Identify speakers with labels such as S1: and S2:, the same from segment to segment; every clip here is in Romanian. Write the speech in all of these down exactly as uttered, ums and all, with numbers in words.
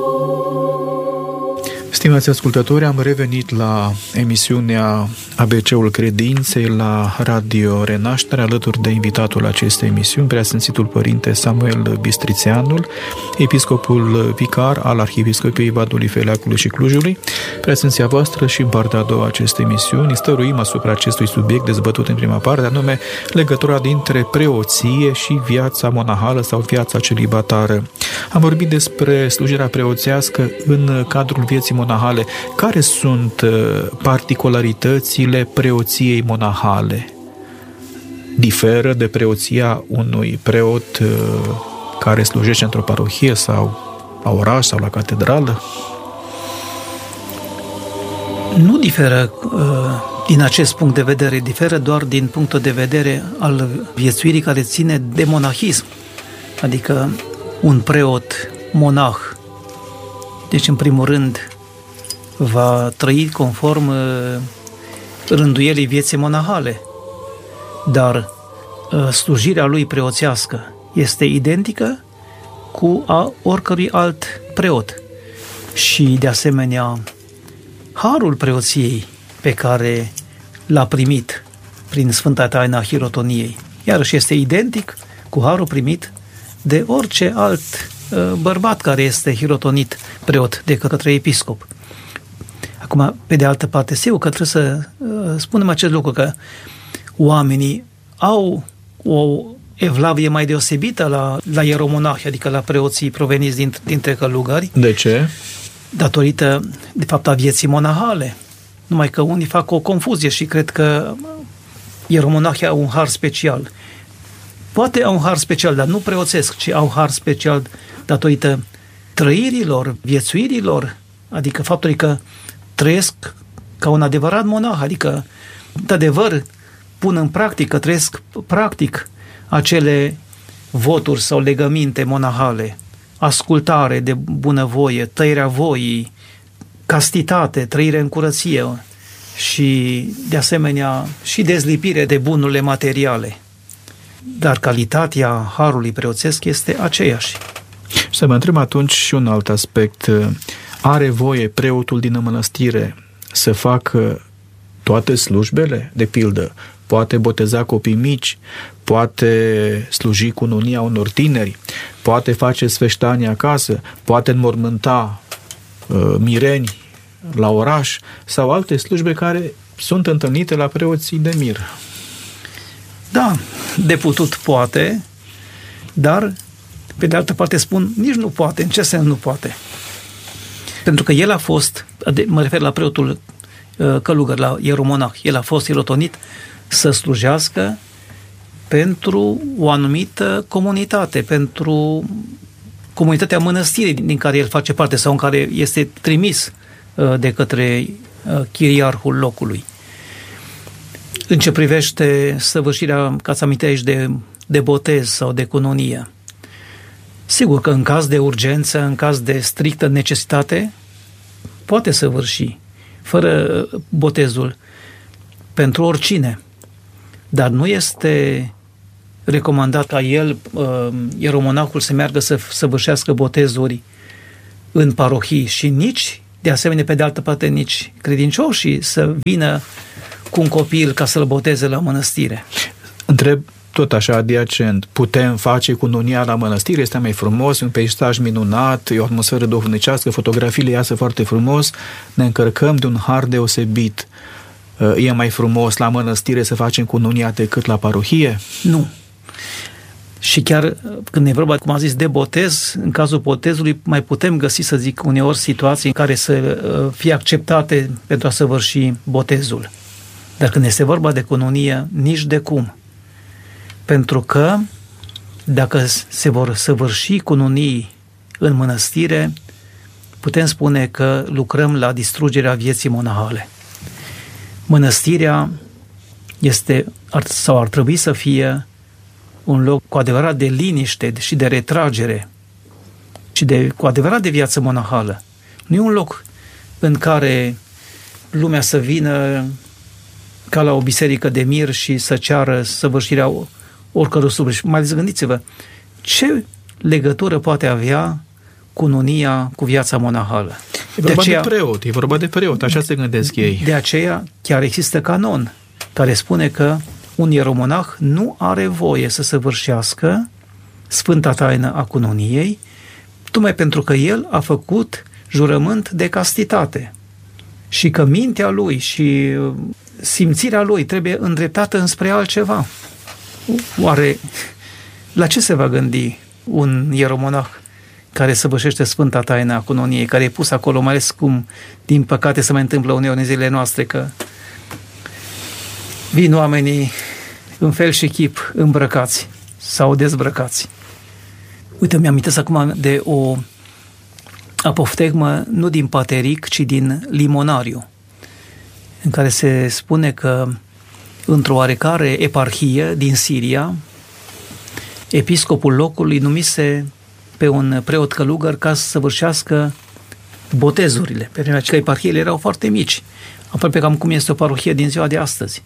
S1: Stimați ascultători, am revenit la emisiunea A B C-ul Credinței la Radio Renaștere, alături de invitatul acestei emisiuni, Preasfințitul Părinte Samuel Bistrițeanul, episcopul vicar al Arhiepiscopiei Vadului, Feleacului și Clujului. Preasfinția voastră și în partea a doua acestei emisiuni stăruim asupra acestui subiect dezbătut în prima parte, anume legătura dintre preoție și viața monahală sau viața celibatară. Am vorbit despre slujirea preoțească în cadrul vieții monahale. Care sunt particularitățile preoției monahale? Diferă de preoția unui preot care slujește într-o parohie sau la oraș sau la catedrală?
S2: Nu diferă din acest punct de vedere, diferă doar din punctul de vedere al viețuirii care ține de monahism. Adică un preot monah, deci în primul rând va trăi conform rânduielii vieții monahale, dar slujirea lui preoțească este identică cu a oricărui alt preot. Și de asemenea, harul preoției pe care l-a primit prin Sfânta Taina Hirotoniei, iarăși este identic cu harul primit de orice alt bărbat care este hirotonit preot de către episcop. Acum, pe de altă parte, sigur că trebuie să uh, spunem acest lucru, că oamenii au o evlavie mai deosebită la, la ieromonahi, adică la preoții proveniți din, dintre călugări.
S1: De ce?
S2: Datorită, de fapt, a vieții monahale. Numai că unii fac o confuzie și cred că ieromonahii au un har special. Poate au un har special, dar nu preoțesc, ci au har special datorită trăirilor, viețuirilor, adică faptului că trăiesc ca un adevărat monah, adică, de adevăr, pun în practică, trăiesc practic acele voturi sau legăminte monahale, ascultare de bunăvoie, tăierea voii, castitate, trăire în curăție și, de asemenea, și dezlipire de bunurile materiale. Dar calitatea harului preoțesc este aceeași.
S1: Și să mă întreb atunci și un alt aspect. Are voie preotul din mănăstire să facă toate slujbele? De pildă, poate boteza copii mici, poate sluji cununia unor tineri, poate face sfeștanii acasă, poate înmormânta uh, mireni la oraș sau alte slujbe care sunt întâlnite la preoții de mir.
S2: Da, de putut poate, dar pe de altă parte spun, nici nu poate. În ce sens nu poate? Pentru că el a fost, mă refer la preotul călugăr, la ieromonah, el a fost hirotonit să slujească pentru o anumită comunitate, pentru comunitatea mănăstirii din care el face parte sau în care este trimis de către chiriarhul locului. În ce privește săvârșirea, ca să aminti aici, de, de botez sau de cununie, sigur că în caz de urgență, în caz de strictă necesitate, poate săvârși, fără botezul, pentru oricine. Dar nu este recomandat ca el, ieromonahul, să meargă să săvârșească botezuri în parohii și nici, de asemenea, pe de altă parte, nici credincioșii să vină cu un copil ca să-l boteze la mănăstire.
S1: Întreb tot așa adiacent, putem face cununia la mănăstire? Este mai frumos, un peisaj minunat, e o atmosferă duhovnicească, fotografiile iasă foarte frumos, ne încărcăm de un har deosebit. E mai frumos la mănăstire să facem cununia decât la parohie?
S2: Nu. Și chiar când e vorba, cum am zis, de botez, în cazul botezului mai putem găsi, să zic, uneori situații în care să fie acceptate pentru a săvârși botezul. Dar când este vorba de cununie, nici de cum. Pentru că dacă se vor săvârși cununii în mănăstire, putem spune că lucrăm la distrugerea vieții monahale. Mănăstirea este, sau ar trebui să fie, un loc cu adevărat de liniște și de retragere și de, cu adevărat de viață monahală. Nu e un loc în care lumea să vină ca la o biserică de mir și să ceară săvârșirea oricărui slujbă. Mai ales gândiți-vă, ce legătură poate avea cununia cu viața monahală.
S1: E vorba de, aceea, de preot, e vorba de preot, așa se gândesc ei.
S2: De aceea chiar există canon care spune că un ieromonah nu are voie să săvârșească sfânta taină a cununiei, tocmai pentru că el a făcut jurământ de castitate și că mintea lui și simțirea lui trebuie îndreptată înspre altceva. Oare la ce se va gândi un ieromonah care săvârșește sfânta taină a cununiei, care e pus acolo, mai ales cum, din păcate, se mai întâmplă uneori în zilele noastre, că vin oamenii în fel și chip îmbrăcați sau dezbrăcați. Uite, mi-amintesc acum de o apoftegmă nu din Pateric, ci din Limonariu, în care se spune că într-o oarecare eparhie din Siria, episcopul locului numise pe un preot călugăr ca să săvârșească botezurile. Pe vremea că eparhiile erau foarte mici, aproape cam cum este o parohie din ziua de astăzi.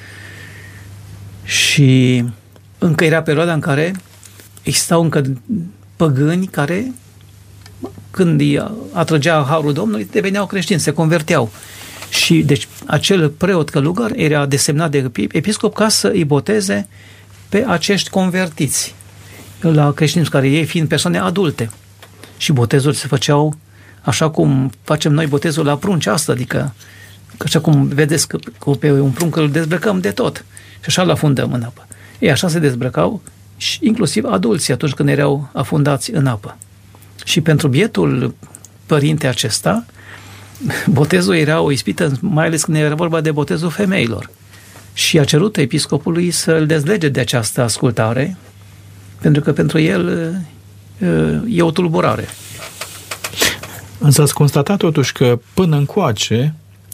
S2: Și încă era perioada în care existau încă păgâni care, când îi atrăgea harul Domnului, deveneau creștini, se converteau. Și deci acel preot călugăr era desemnat de episcop ca să îi boteze pe acești convertiți la creștinism, care ei fiind persoane adulte. Și botezul se făceau așa cum facem noi botezul la prunci asta, adică așa cum vedeți că, că pe un prunc îl dezbrăcăm de tot și așa îl afundăm în apă. Ei așa se dezbrăcau și inclusiv adulții atunci când erau afundați în apă. Și pentru bietul părinte acesta, botezul era o ispită, mai ales când era vorba de botezul femeilor. Și a cerut episcopului să îl dezlege de această ascultare, pentru că pentru el e o tulburare.
S1: Însă ați constatat totuși că până încoace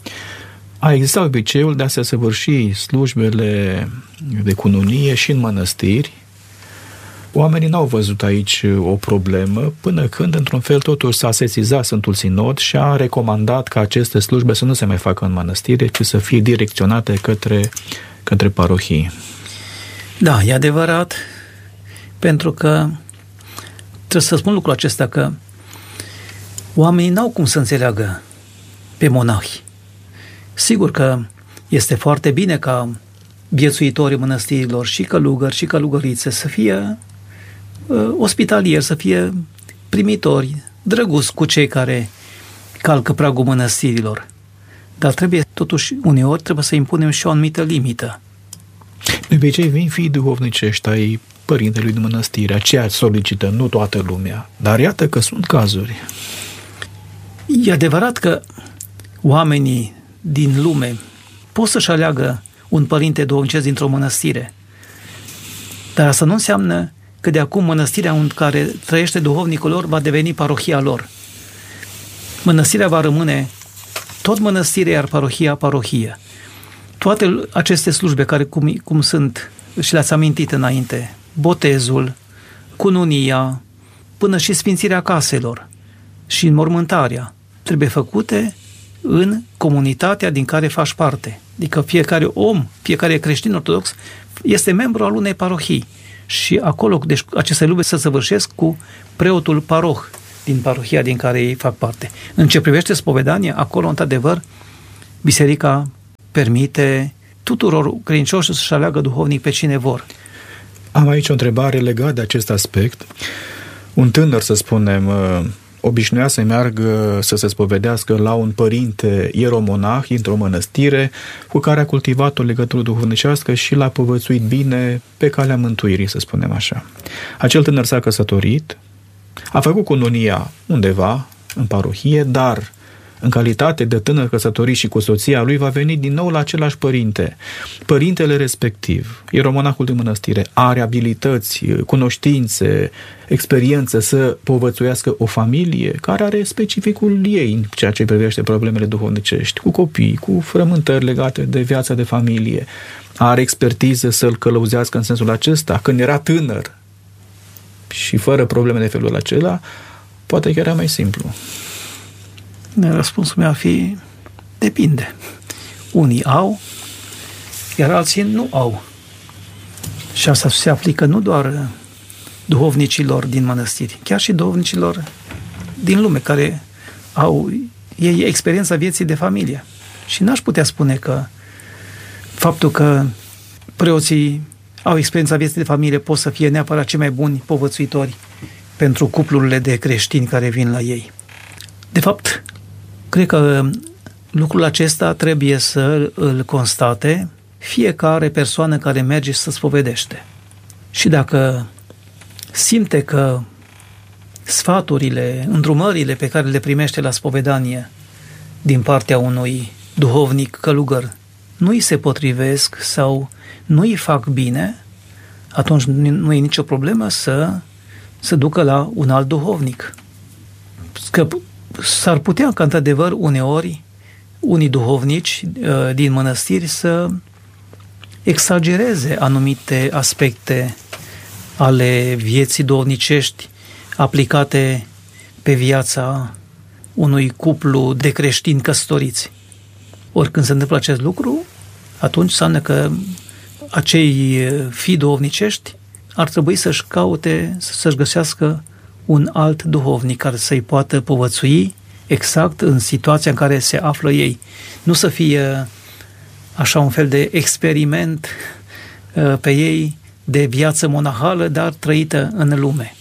S1: a existat obiceiul de a se săvârși slujbele de cununie și în mănăstiri. Oamenii n-au văzut aici o problemă, până când, într-un fel, totuși s-a sesizat Sfântul Sinod și a recomandat ca aceste slujbe să nu se mai facă în mănăstire, ci să fie direcționate către, către parohii.
S2: Da, e adevărat, pentru că trebuie să spun lucrul acesta, că oamenii n-au cum să înțeleagă pe monahi. Sigur că este foarte bine ca viețuitorii mănăstirilor și călugări și călugărițe să fie uh, ospitalieri, să fie primitori, drăguți cu cei care calcă pragul mănăstirilor. Dar trebuie, totuși, uneori trebuie să impunem și o anumită limită.
S1: De obicei vin fii duhovnicești ai părintelui din mănăstire, aceea solicită, nu toată lumea. Dar iată că sunt cazuri.
S2: E adevărat că oamenii din lume pot să-și aleagă un părinte duhovnicesc dintr-o mănăstire. Dar asta nu înseamnă că de acum mănăstirea în care trăiește duhovnicul lor va deveni parohia lor. Mănăstirea va rămâne tot mănăstire, iar parohia parohie. Toate aceste slujbe care cum, cum sunt, și le-ați amintit înainte, botezul, cununia, până și sfințirea caselor și înmormântarea, trebuie făcute în comunitatea din care faci parte. Adică fiecare om, fiecare creștin ortodox este membru al unei parohii și acolo, deci aceste lucruri se săvârșesc cu preotul paroh din parohia din care ei fac parte. În ce privește spovedania, acolo, într-adevăr, biserica permite tuturor credincioșilor să-și aleagă duhovnic pe cine vor.
S1: Am aici o întrebare legată de acest aspect. Un tânăr, să spunem, obișnuia să meargă să se spovedească la un părinte ieromonah într-o mănăstire cu care a cultivat o legătură duhovnicească și l-a povățuit bine pe calea mântuirii, să spunem așa. Acel tânăr s-a căsătorit, a făcut cununia undeva în parohie, dar în calitate de tânăr căsătorit și cu soția lui va veni din nou la același părinte. Părintele respectiv, ieromonahul din mănăstire, are abilități, cunoștințe, experiență să povățuiască o familie care are specificul ei în ceea ce privește problemele duhovnicești, cu copii, cu frământări legate de viața de familie. Are expertiză să-l călăuzească în sensul acesta. Când era tânăr și fără probleme de felul acela, poate că era mai simplu.
S2: Răspunsul meu ar fi depinde. Unii au, iar alții nu au. Și asta se aplică nu doar duhovnicilor din mănăstiri, chiar și duhovnicilor din lume, care au ei experiența vieții de familie. Și n-aș putea spune că faptul că preoții au experiența vieții de familie pot să fie neapărat cei mai buni povățuitori pentru cuplurile de creștini care vin la ei. De fapt, cred că lucrul acesta trebuie să îl constate fiecare persoană care merge să spovedește. Și dacă simte că sfaturile, îndrumările pe care le primește la spovedanie din partea unui duhovnic călugăr nu îi se potrivesc sau nu îi fac bine, atunci nu e nicio problemă să se ducă la un alt duhovnic. Că s-ar putea ca într-adevăr uneori unii duhovnici uh, din mănăstiri să exagereze anumite aspecte ale vieții duhovnicești aplicate pe viața unui cuplu de creștini căsătoriți. Ori când se întâmplă acest lucru, atunci înseamnă că acei fii duhovnicești ar trebui să-și caute, să-și găsească un alt duhovnic care să-i poată povățui exact în situația în care se află ei. Nu să fie așa un fel de experiment pe ei de viață monahală, dar trăită în lume.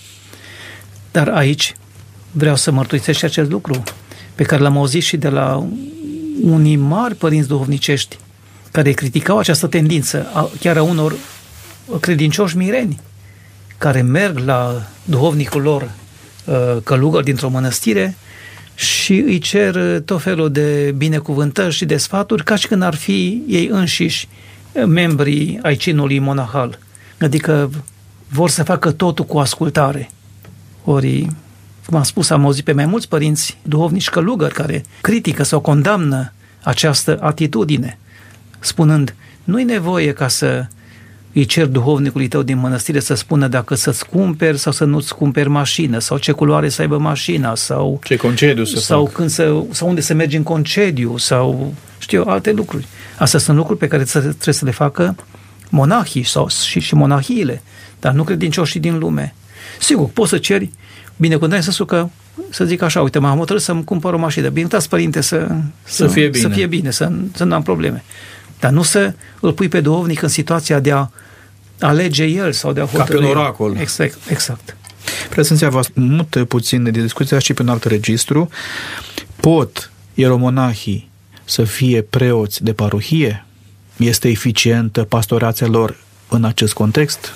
S2: Dar aici vreau să mărturisesc și acest lucru pe care l-am auzit și de la unii mari părinți duhovnicești care criticau această tendință, chiar a unor credincioși mireni care merg la duhovnicul lor călugăr dintr-o mănăstire și îi cer tot felul de binecuvântări și de sfaturi ca și când ar fi ei înșiși membrii ai cinului monahal. Adică vor să facă totul cu ascultare. Ori, cum am spus, am auzit pe mai mulți părinți duhovnici călugări care critică sau condamnă această atitudine, spunând, nu-i nevoie ca să îi cer duhovnicului tău din mănăstire să spună dacă să-ți cumperi sau să nu-ți cumperi mașină, sau ce culoare să aibă mașina, sau
S1: ce concediu să
S2: sau,
S1: fac.
S2: când să, sau unde să mergi în concediu, sau știu, alte lucruri. Astea sunt lucruri pe care trebuie să le facă monahii sau și, și monahiile, dar nu credincioșii din lume. Sigur, poți să ceri binecuvântare în sensul că, să zic așa, uite, m-am hotărât să-mi cumpăr o mașină. Binecuvântați, părinte, să,
S1: să, să fie bine,
S2: să, fie bine să, să nu am probleme. Dar nu să îl pui pe duhovnic în situația de a alege el sau de a hotărâi.
S1: Ca pe un oracol.
S2: Exact. exact.
S1: Prezenția voastră mult puțin de discuția și pe un alt registru. Pot ieromonahii să fie preoți de parohie? Este eficientă pastorația lor în acest context?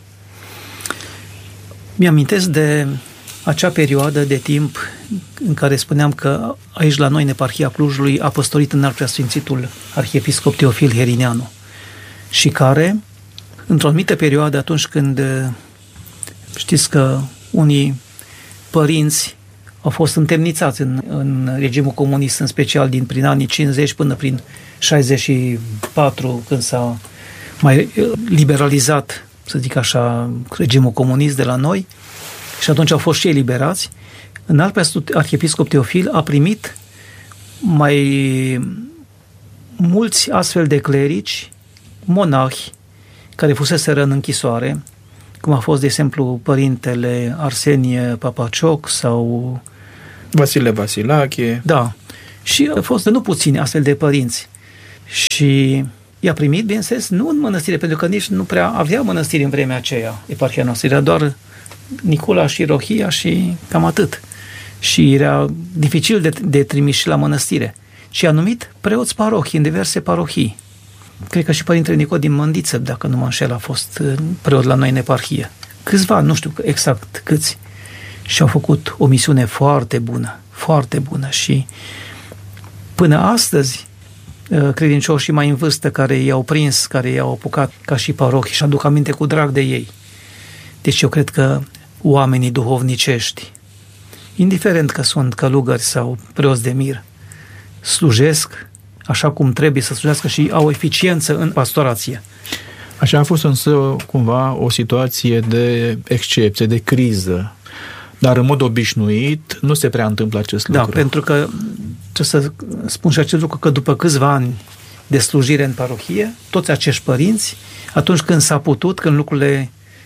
S2: Mi-amintesc de acea perioadă de timp în care spuneam că aici la noi, în eparhia Clujului, a păstorit înalt preasfințitul arhiepiscop Teofil Herineanu și care, într-o anumită perioadă, atunci când știți că unii părinți au fost întemnițați în, în regimul comunist, în special din prin anii cincizeci până prin șaizeci și patru, când s-a mai liberalizat, să zic așa, regimul comunist de la noi, și atunci au fost și eliberați. Înalt preasfințitul arhiepiscop Teofil a primit mai mulți astfel de clerici, monahi, care fuseseră în închisoare, cum a fost, de exemplu, părintele Arsenie Papacioc sau
S1: Vasile Vasilache.
S2: Da. Și au fost nu puțini astfel de părinți. Și i-a primit, bineînțeles, nu în mănăstire, pentru că nici nu prea avea mănăstiri în vremea aceea, eparhia noastră. Era doar Nicola și Rohia și cam atât. Și era dificil de, de trimis și la mănăstire. Și a numit preoți parohii în diverse parohii. Cred că și părintele Nicod din Mândiță, dacă nu mă înșel, a fost preot la noi în eparhie. Câțiva, nu știu exact câți. Și au făcut o misiune foarte bună, foarte bună. Și până astăzi, credincioșii mai în vârstă care i-au prins, care i-au apucat ca și parohii și aduc aminte cu drag de ei. Deci eu cred că oamenii duhovnicești, indiferent că sunt călugări sau preoți de mir, slujesc așa cum trebuie să slujească și au eficiență în pastorație.
S1: Așa a fost însă cumva o situație de excepție, de criză. Dar în mod obișnuit nu se prea întâmplă acest lucru.
S2: Da, pentru că trebuie să spun și acest lucru, că după câțiva ani de slujire în parohie, toți acești părinți, atunci când s-a putut, când lucrurile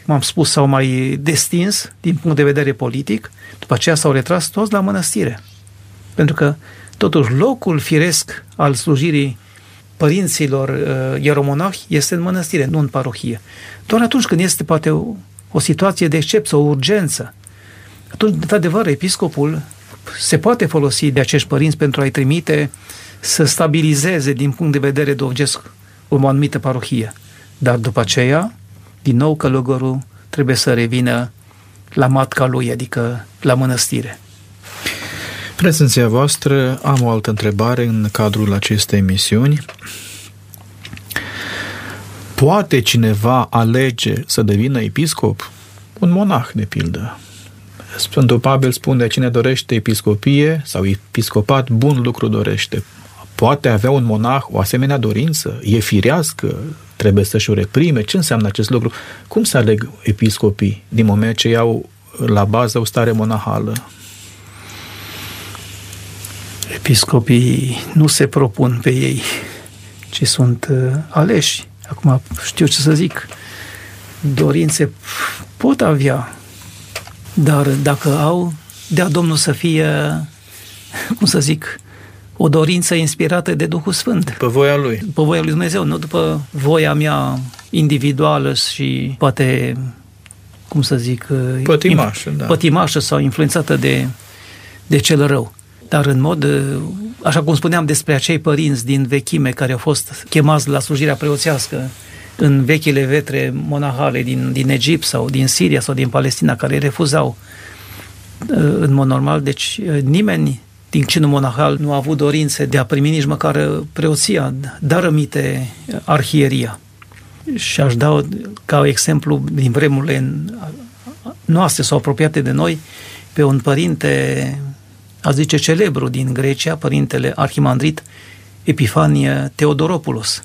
S2: m-am spus, s-au mai destins din punct de vedere politic, după aceea s-au retras toți la mănăstire. Pentru că, totuși, locul firesc al slujirii părinților uh, ieromonahi este în mănăstire, nu în parohie. Doar atunci când este, poate, o, o situație de excepție, o urgență, atunci, de adevăr, episcopul se poate folosi de acești părinți pentru a-i trimite să stabilizeze din punct de vedere duhovnicesc o anumită parohie. Dar după aceea, din nou, călugărul trebuie să revină la matca lui, adică la mănăstire.
S1: Prezenția voastră, am o altă întrebare în cadrul acestei emisiuni. Poate cineva alege să devină episcop? Un monah, de pildă. Sfântul Pavel spune, cine dorește episcopie sau episcopat, bun lucru dorește. Poate avea un monah o asemenea dorință? E firească? Trebuie să-și o reprime? Ce înseamnă acest lucru? Cum se aleg episcopii din moment ce iau la bază o stare monahală?
S2: Episcopii nu se propun pe ei, ci sunt uh, aleși. Acum știu ce să zic. Dorințe pot avea, dar dacă au, dea Domnul să fie, cum să zic, o dorință inspirată de Duhul Sfânt.
S1: Pe voia Lui.
S2: Pe voia Lui Dumnezeu, nu după voia mea individuală și poate, cum să zic,
S1: pătimașă, da.
S2: pătimașă sau influențată de, de cel rău. Dar în mod, așa cum spuneam despre acei părinți din vechime care au fost chemați la slujirea preoțească în vechile vetre monahale din, din Egipt sau din Siria sau din Palestina, care refuzau în mod normal, deci nimeni din cinul monahal nu a avut dorințe de a primi nici măcar preoția, dar rămite arhieria. Și aș da ca exemplu din vremurile noastre sau apropiate de noi pe un părinte, a zice celebru din Grecia, părintele arhimandrit Epifanie Teodoropoulos,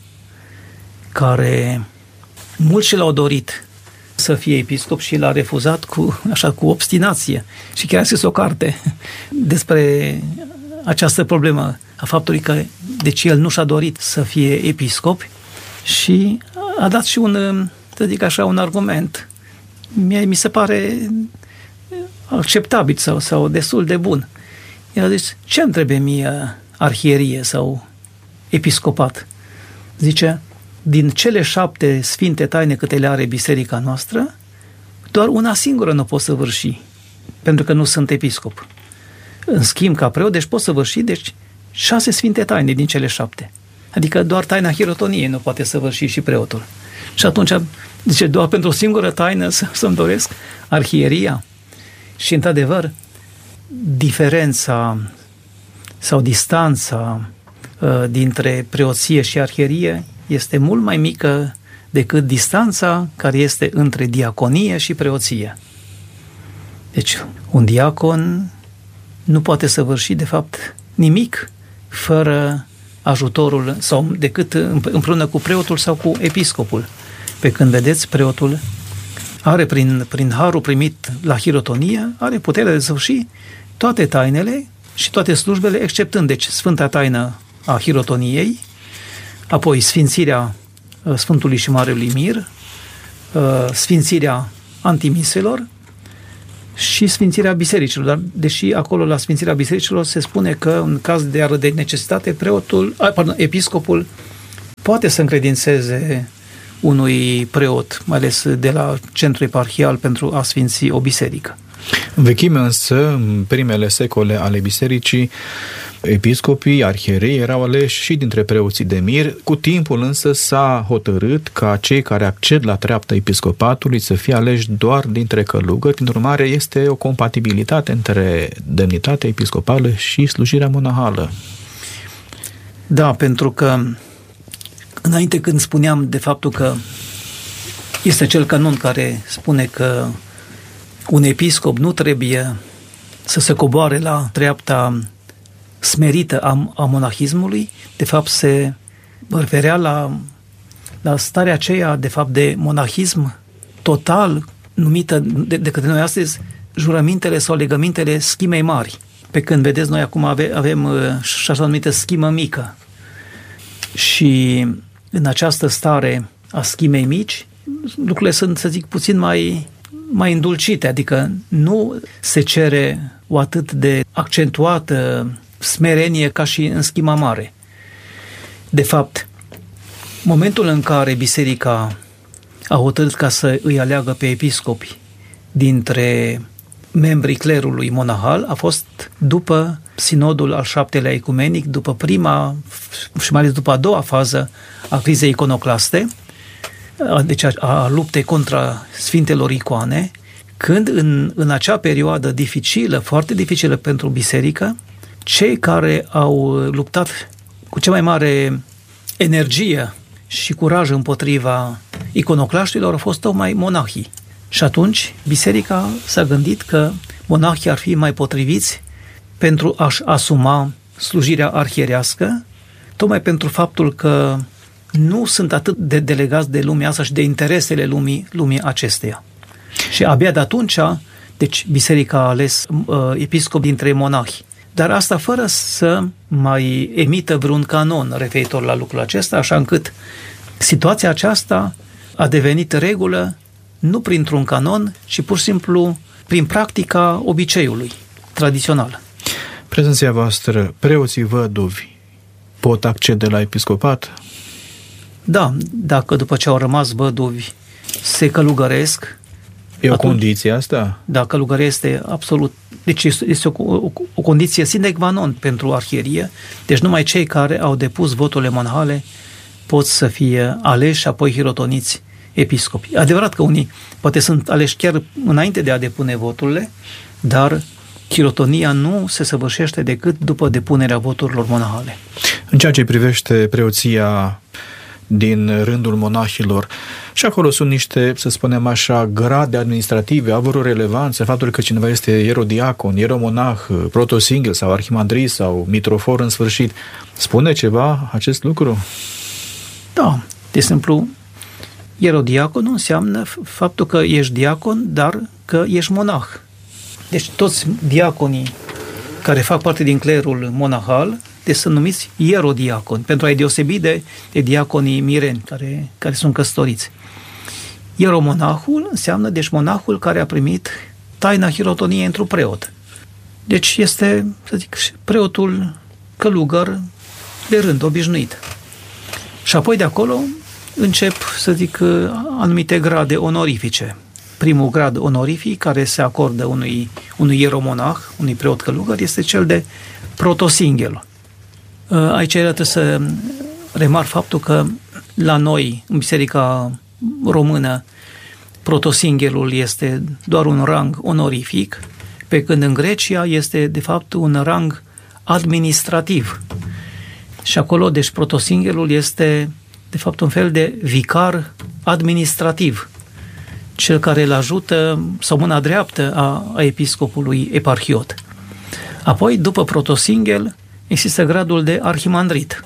S2: care mulți și l-au dorit să fie episcop și l-a refuzat cu, așa, cu obstinație. Și chiar a scris o carte despre această problemă a faptului că deci el nu și-a dorit să fie episcop și a dat și un, să zic așa, un argument. Mie, mi se pare acceptabil sau, sau destul de bun. El a zis, ce îmi trebuie mie arhierie sau episcopat? Zice, din cele șapte sfinte taine câte le are biserica noastră, doar una singură nu pot săvârși, pentru că nu sunt episcop. În schimb, ca preot, deci pot săvârși, deci șase sfinte taine din cele șapte. Adică doar taina hirotoniei nu poate săvârși și preotul. Și atunci, zice, doar pentru o singură taină să, să-mi doresc arhieria. Și, într-adevăr, diferența sau distanța uh, dintre preoție și arhierie este mult mai mică decât distanța care este între diaconie și preoție. Deci, un diacon nu poate săvârși, de fapt, nimic fără ajutorul sau decât împreună cu preotul sau cu episcopul. Pe când, vedeți, preotul are prin, prin harul primit la hirotonie, are puterea de săvârși toate tainele și toate slujbele, exceptând, deci, Sfânta Taină a hirotoniei, apoi sfințirea Sfântului și Marelui Mir, sfințirea antimiselor și sfințirea bisericilor. Dar deși acolo la sfințirea bisericilor se spune că în caz de, de necesitate, preotul, pardon, episcopul poate să încredințeze unui preot, mai ales de la centru eparhial, pentru a sfinți o biserică.
S1: În vechime însă, în primele secole ale bisericii, episcopii, arhierei erau aleși și dintre preoții de mir. Cu timpul însă s-a hotărât ca cei care acced la treapta episcopatului să fie aleși doar dintre călugări. Prin urmare, este o compatibilitate între demnitatea episcopală și slujirea monahală.
S2: Da, pentru că înainte când spuneam de faptul că este cel canon care spune că un episcop nu trebuie să se coboare la treapta smerită a, a monahismului, de fapt se referea la, la starea aceea, de fapt, de monahism total, numită de, de către noi astăzi jurămintele sau legămintele schimei mari. Pe când, vedeți, noi acum ave, avem și așa numită schimă mică. Și în această stare a schimei mici, lucrurile sunt, să zic, puțin mai, mai îndulcite, adică nu se cere o atât de accentuată smerenie ca și în schima mare. De fapt, momentul în care biserica a hotărât ca să îi aleagă pe episcopi dintre membrii clerului monahal a fost după sinodul al șaptelea ecumenic, după prima și mai ales după a doua fază a crizei iconoclaste, deci a, a luptei contra sfintelor icoane, când în, în acea perioadă dificilă, foarte dificilă pentru biserică, cei care au luptat cu cea mai mare energie și curaj împotriva iconoclaștilor au fost tocmai monahii. Și atunci biserica s-a gândit că monahii ar fi mai potriviți pentru a-și asuma slujirea arhierească, tocmai pentru faptul că nu sunt atât de delegați de lumea asta și de interesele lumii, lumii acesteia. Și abia de atunci, deci biserica a ales uh, episcop dintre monahi. Dar asta fără să mai emită vreun canon referitor la lucrul acesta, așa încât situația aceasta a devenit regulă nu printr-un canon, ci pur și simplu prin practica obiceiului tradițional.
S1: Prezenția voastră, preoții văduvi pot accede la episcopat?
S2: Da, dacă după ce au rămas văduvi se călugăresc.
S1: E o atunci, condiție asta?
S2: Da, călugăria este absolut, deci este o, o, o condiție sine qua non pentru arhierie, deci numai cei care au depus voturile monahale pot să fie aleși și apoi hirotoniți episcopi. Adevărat că unii poate sunt aleși chiar înainte de a depune voturile, dar hirotonia nu se săvârșește decât după depunerea voturilor monahale.
S1: În ceea ce privește preoția din rândul monahilor, și acolo sunt niște, să spunem așa, grade administrative, au vreo relevanță, faptul că cineva este ierodiacon, ieromonah, protosinghel sau arhimandrit sau mitrofor în sfârșit. Spune ceva acest lucru?
S2: Da, de exemplu, ierodiacon nu înseamnă faptul că ești diacon, dar că ești monah. Deci toți diaconii care fac parte din clerul monahal deci sunt numiți ierodiaconi, pentru a-i deosebi de, de diaconii mireni care, care sunt căsătoriți. Ieromonahul înseamnă, deci, monahul care a primit taina hirotoniei într-un preot. Deci este, să zic, preotul călugăr de rând, obișnuit. Și apoi de acolo încep, să zic, anumite grade onorifice. Primul grad onorific care se acordă unui, unui ieromonah, unui preot călugăr, este cel de protosinghel. Aici trebuie să remarc faptul că la noi, în Biserica Română, protosinghelul este doar un rang onorific, pe când în Grecia este, de fapt, un rang administrativ. Și acolo, deci, protosinghelul este, de fapt, un fel de vicar administrativ, cel care îl ajută, sau mâna dreaptă a, a episcopului eparhiot. Apoi, după protosinghel, există gradul de arhimandrit.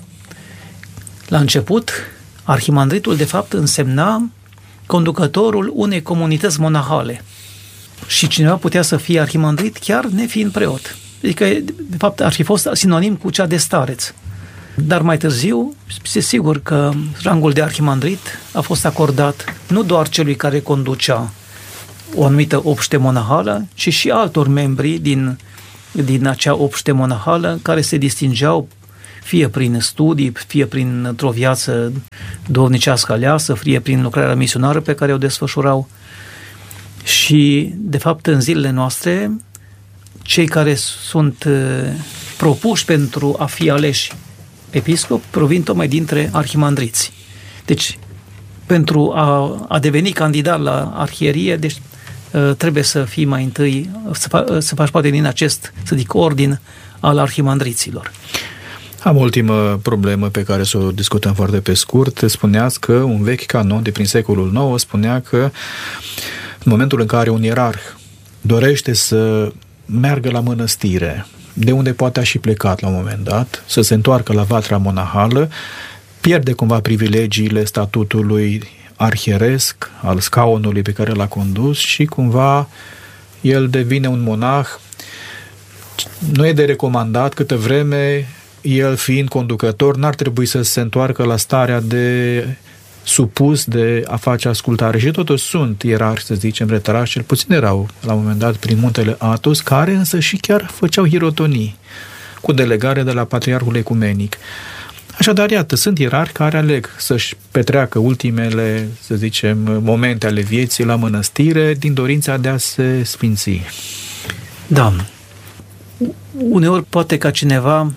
S2: La început, arhimandritul, de fapt, însemna conducătorul unei comunități monahale. Și cineva putea să fie arhimandrit chiar nefiind preot. Adică, de fapt, ar fi fost sinonim cu cea de stareț. Dar mai târziu, este sigur că rangul de arhimandrit a fost acordat nu doar celui care conducea o anumită obște monahală, ci și altor membri din, din acea obște monahală care se distingeau fie prin studii, fie prin o viață duhovnicească aleasă, fie prin lucrarea misionară pe care o desfășurau. Și, de fapt, în zilele noastre, cei care sunt propuși pentru a fi aleși episcop provin tocmai dintre arhimandriți. Deci, pentru a, a deveni candidat la arhierie, deci trebuie să fii mai întâi, să, fa, să faci parte din acest, să zic, ordin al arhimandriților.
S1: Am o ultimă problemă pe care să o discutăm foarte pe scurt. Spuneați că un vechi canon de prin secolul nouă spunea că în momentul în care un ierarh dorește să meargă la mănăstire, de unde poate a și plecat la un moment dat, să se întoarcă la vatra monahală, pierde cumva privilegiile statutului arhieresc, al scaunului pe care l-a condus și cumva el devine un monah. Nu e de recomandat câtă vreme el fiind conducător, n-ar trebui să se întoarcă la starea de supus de a face ascultare. Și totuși sunt ierarhi, să zicem, retrași, cel puțin erau la un moment dat prin muntele Athos, care însă și chiar făceau hirotonii cu delegare de la Patriarhul Ecumenic. Așadar, iată, sunt ierarhi care aleg să-și petreacă ultimele, să zicem, momente ale vieții la mănăstire din dorința de a se sfinți.
S2: Da. Uneori poate ca cineva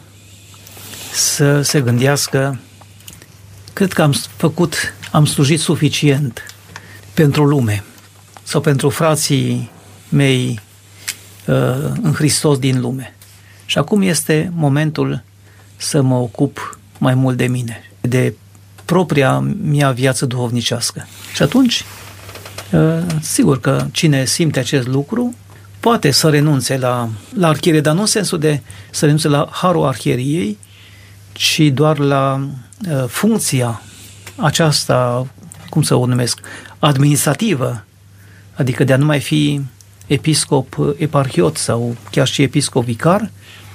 S2: să se gândească, cred că am făcut, am slujit suficient pentru lume sau pentru frații mei uh, în Hristos din lume. Și acum este momentul să mă ocup mai mult de mine, de propria mea viață duhovnicească. Și atunci, uh, sigur că cine simte acest lucru poate să renunțe la, la arhierie, dar nu în sensul de să renunțe la harul arhieriei, ci doar la uh, funcția aceasta, cum să o numesc, administrativă, adică de a nu mai fi episcop eparhiot sau chiar și episcop vicar,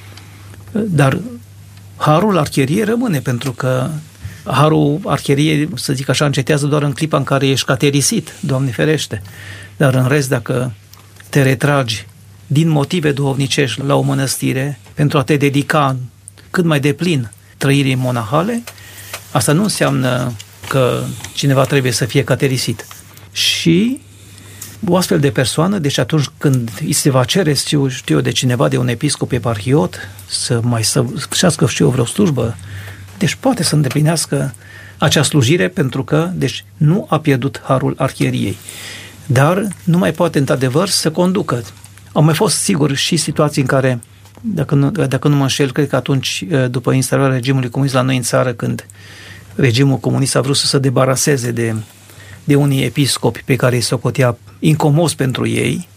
S2: dar harul arhieriei rămâne, pentru că harul arhieriei, să zic așa, încetează doar în clipa în care ești caterisit, Doamne ferește, dar în rest, dacă te retragi din motive duhovnicești la o mănăstire pentru a te dedica cât mai deplin trăirii monahale, asta nu înseamnă că cineva trebuie să fie caterisit. Și o astfel de persoană, deci atunci când îi se va cere, știu, știu eu, de cineva, de un episcop eparhiot, să mai săvârșească, știu eu, vreo slujbă, deci poate să îndeplinească acea slujire, pentru că, deci, nu a pierdut harul arhieriei. Dar nu mai poate, într-adevăr, să conducă. Au mai fost, sigur, și situații în care, dacă nu, dacă nu mă înșel, cred că atunci, după instalarea regimului comunist la noi în țară, când regimul comunist a vrut să se debaraseze de, de unii episcopi pe care îi socotea incomos pentru ei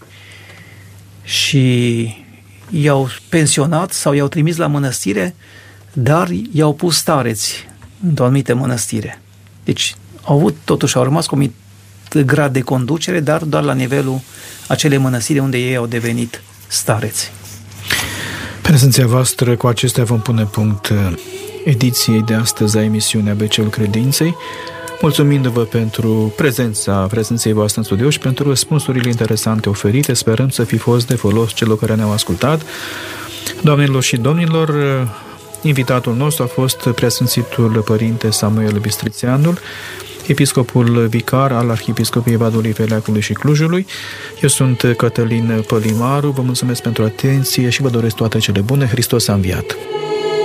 S2: și i-au pensionat sau i-au trimis la mănăstire, dar i-au pus stareți într-o anumită mănăstire. Deci au avut, totuși au rămas cu un grad de conducere, dar doar la nivelul acelei mănăstiri unde ei au devenit stareți.
S1: Prezența voastră, cu acestea vom pune punct ediției de astăzi a emisiunii A B C-ul Credinței, mulțumindu-vă pentru prezența prezenței voastre în studio și pentru răspunsurile interesante oferite. Sperăm să fi fost de folos celor care ne-au ascultat. Doamnelor și domnilor, invitatul nostru a fost Preasfințitul Părinte Samuel Bistrițeanul, episcopul vicar al Arhiepiscopiei Vadului, Veleacului și Clujului. Eu sunt Cătălin Pălimaru, vă mulțumesc pentru atenție și vă doresc toate cele bune. Hristos a înviat!